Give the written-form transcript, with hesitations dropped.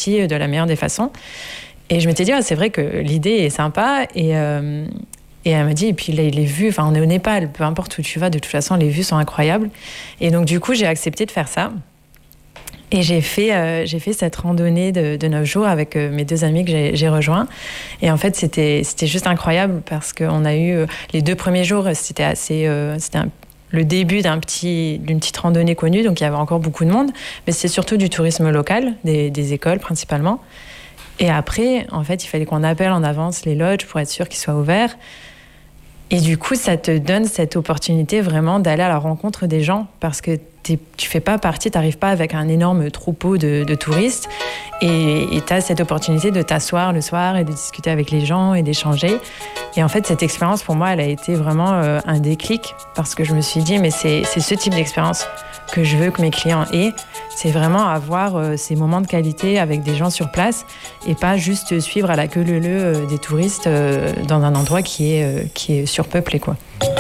aussi de la meilleure des façons. Et je m'étais dit, c'est vrai que l'idée est sympa. Et elle m'a dit, et puis les vues, on est au Népal, peu importe où tu vas, de toute façon, les vues sont incroyables. Et donc, du coup, j'ai accepté de faire ça. Et j'ai fait cette randonnée de 9 jours avec mes 2 amis que j'ai rejoints. Et en fait, c'était juste incroyable parce qu'on a eu les 2 premiers jours, c'était le début d'une petite randonnée connue, donc il y avait encore beaucoup de monde, mais c'était surtout du tourisme local, des écoles principalement. Et après, en fait, il fallait qu'on appelle en avance les lodges pour être sûr qu'ils soient ouverts. Et du coup, ça te donne cette opportunité vraiment d'aller à la rencontre des gens parce que tu fais pas partie, tu n'arrives pas avec un énorme troupeau de touristes et tu as cette opportunité de t'asseoir le soir et de discuter avec les gens et d'échanger. Et en fait, cette expérience, pour moi, elle a été vraiment un déclic parce que je me suis dit, mais c'est ce type d'expérience que je veux que mes clients aient. C'est vraiment avoir ces moments de qualité avec des gens sur place et pas juste suivre à la queue leu-leu des touristes dans un endroit qui est surpeuplé, quoi.